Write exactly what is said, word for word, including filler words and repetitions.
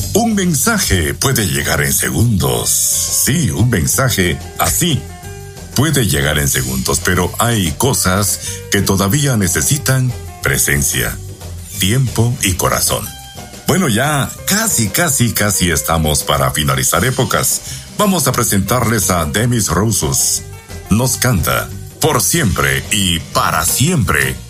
Un mensaje puede llegar en segundos. Sí, un mensaje así puede llegar en segundos, pero hay cosas que todavía necesitan presencia, tiempo y corazón. Bueno, ya casi, casi, casi estamos para finalizar épocas. Vamos a presentarles a Demis Roussos. Nos canta Por Siempre y Para Siempre.